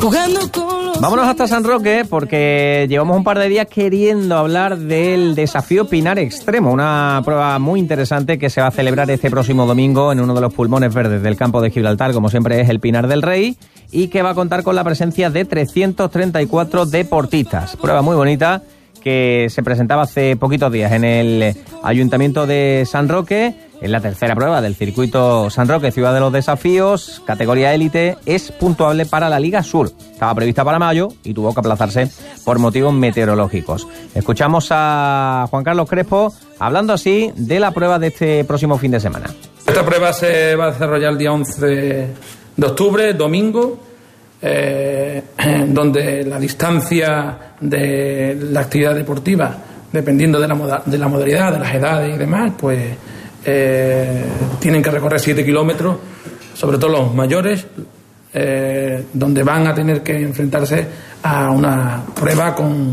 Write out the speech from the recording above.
Vámonos hasta San Roque porque llevamos un par de días queriendo hablar del desafío Pinar Extremo, una prueba muy interesante que se va a celebrar este próximo domingo en uno de los pulmones verdes del campo de Gibraltar, como siempre es el Pinar del Rey, y que va a contar con la presencia de 334 deportistas. Prueba muy bonita que se presentaba hace poquitos días en el Ayuntamiento de San Roque. Es la tercera prueba del circuito San Roque Ciudad de los Desafíos, categoría élite, es puntuable para la Liga Sur. Estaba prevista para mayo y tuvo que aplazarse por motivos meteorológicos. Escuchamos a Juan Carlos Crespo hablando así de la prueba de este próximo fin de semana. Esta prueba se va a desarrollar el día 11 de octubre, domingo, donde la distancia de la actividad deportiva, dependiendo de la modalidad, de las edades y demás, pues tienen que recorrer 7 kilómetros, sobre todo los mayores, donde van a tener que enfrentarse a una prueba con